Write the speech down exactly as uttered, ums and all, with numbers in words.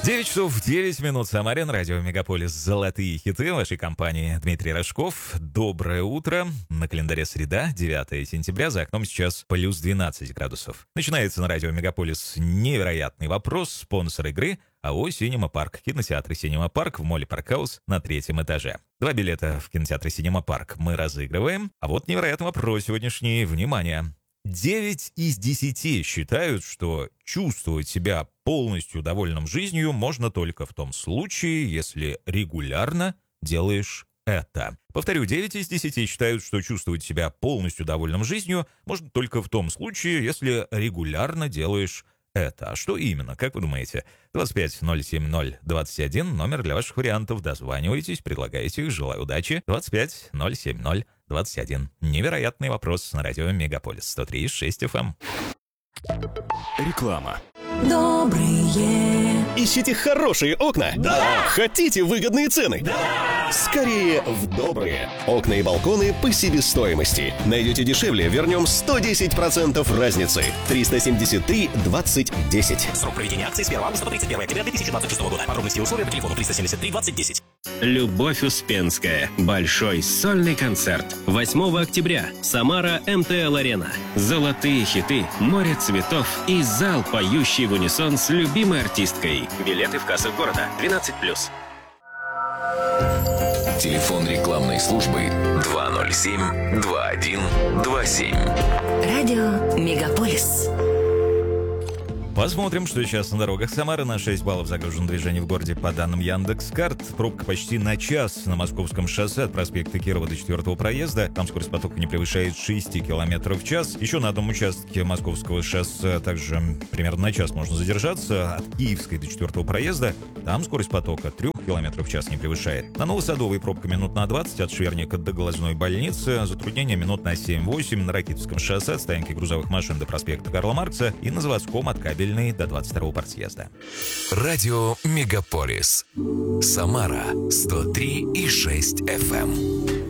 девять часов девять минут. Самарин, радио Мегаполис, золотые хиты вашей компании. Дмитрий Рожков. Доброе утро. На календаре среда, девятое сентября. За окном сейчас плюс двенадцать градусов. Начинается на радио Мегаполис невероятный вопрос. Спонсор игры АО «Синема Парк». Кинотеатр «Синема Парк» в молле «Паркхаус» на третьем этаже. Два билета в кинотеатре «Синема Парк» мы разыгрываем. А вот невероятный вопрос сегодняшний. Внимание! девять из десяти считают, что чувствовать себя полностью довольным жизнью можно только в том случае, если регулярно делаешь это. Повторю, девять из десяти считают, что чувствовать себя полностью довольным жизнью можно только в том случае, если регулярно делаешь это. А что именно, как вы думаете? двадцать пять ноль семь ноль двадцать один, номер для ваших вариантов. Дозванивайтесь, предлагайте их, желаю удачи. двадцать пять ноль семь ноль двадцать один. Невероятный вопрос на радио Мегаполис сто три и шесть эф эм. Реклама. Добрые. Ищите хорошие окна? Да! Хотите выгодные цены? Да! Скорее в Добрые. Окна и балконы по себестоимости. Найдете дешевле, вернем сто десять процентов разницы. триста семьдесят три двадцать десять. Срок проведения акции с первого августа по тридцать первое октября две тысячи двадцать шестого года. Подробности и условия по телефону триста семьдесят три двадцать десять. Любовь Успенская. Большой сольный концерт. восьмого октября. Самара эм тэ эл-арена. Золотые хиты, море цветов и зал, поющий в унисон с любимой артисткой. Билеты в кассах города. двенадцать плюс. Телефон рекламной службы два ноль семь два один два семь. Радио Мегаполис. Посмотрим, что сейчас на дорогах Самары. На шесть баллов загружено движение в городе по данным Яндекс.Карт. Пробка почти на час на Московском шоссе от проспекта Кирова до четвертого проезда. Там скорость потока не превышает шесть километров в час. Еще на одном участке Московского шоссе также примерно на час можно задержаться. От Киевской до четвертого проезда. Там скорость потока три километров в час не превышает. На Новосадовой пробка минут на двадцать от Шверника до Глазной больницы. Затруднение минут на семь-восемь. На Ракитовском шоссе от стоянки грузовых машин до проспекта Карла Маркса. И на Заводском от Кабельной до двадцать второго партсъезда. Радио Мегаполис. Самара сто три и шесть эф эм.